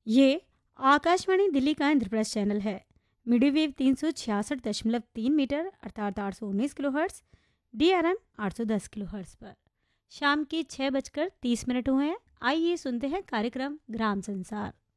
ये आकाशवाणी दिल्ली का इंद्रप्रस्थ चैनल है। मीडियोवेव 366.3 मीटर अर्थात 819 किलोहर्ट्ज़, DRM 810 किलोहर्ट्ज़ पर शाम के 6:30 हुए हैं। आइए सुनते हैं कार्यक्रम ग्राम संसार।